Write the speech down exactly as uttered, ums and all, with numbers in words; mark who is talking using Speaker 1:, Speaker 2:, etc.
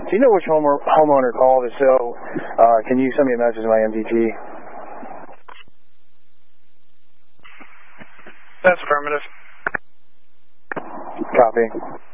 Speaker 1: Do you know which home homeowner called? If so, uh, can you send me a message in my M D T?
Speaker 2: That's affirmative.
Speaker 1: Copy.